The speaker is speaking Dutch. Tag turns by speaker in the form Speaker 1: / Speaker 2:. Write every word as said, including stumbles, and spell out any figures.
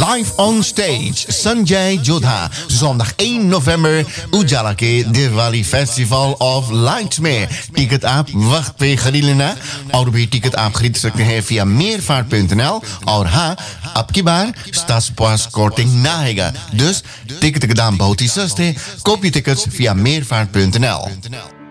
Speaker 1: Live on stage, Sanjay Jodha. Zondag één november, Ujala के Diwali festival of lights में टिकट आप वक्त पे खरीद लेना और भी टिकट आप खरीद सकते हैं via meervaart punt n l और हाँ अब की बार Stadspas korting na आएगा dus टिकट के दाम बहुत ही सस्ते कोप je tickets via meervaart punt n l